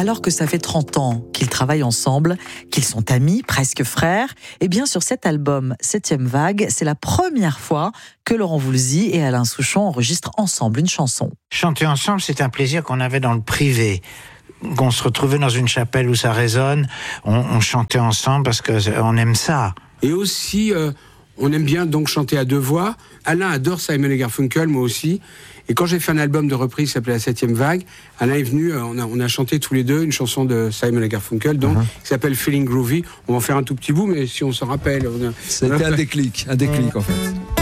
Alors que ça fait 30 ans qu'ils travaillent ensemble, qu'ils sont amis, presque frères, eh bien sur cet album 7e Vague, c'est la première fois que Laurent Voulzy et Alain Souchon enregistrent ensemble une chanson. Chanter ensemble, c'est un plaisir qu'on avait dans le privé. Qu'on se retrouvait dans une chapelle où ça résonne, on chantait ensemble parce qu'on aime ça. Et aussi, on aime bien donc chanter à deux voix. Alain adore Simon & Garfunkel, moi aussi. Et quand j'ai fait un album de reprise qui s'appelait La 7e Vague, Alain est venu, on a chanté tous les deux une chanson de Simon & Garfunkel, donc, qui s'appelle Feeling Groovy. On va en faire un tout petit bout, mais si on s'en rappelle... C'était un déclic en fait.